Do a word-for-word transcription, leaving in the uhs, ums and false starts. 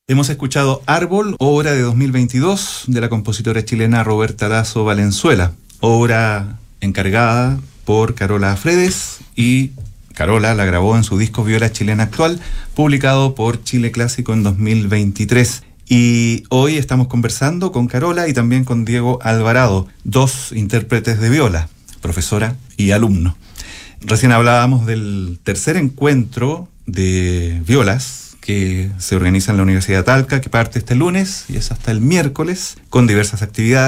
Hemos escuchado Árbol, obra de dos mil veintidós de la compositora chilena Roberta Lazo Valenzuela, obra encargada por Carola Fredes, y Carola la grabó en su disco Viola Chilena Actual, publicado por Chile Clásico en dos mil veintitrés. Y hoy estamos conversando con Carola y también con Diego Alvarado, dos intérpretes de viola, profesora y alumno. Recién hablábamos del tercer encuentro de violas que se organiza en la Universidad de Talca, que parte este lunes y es hasta el miércoles, con diversas actividades.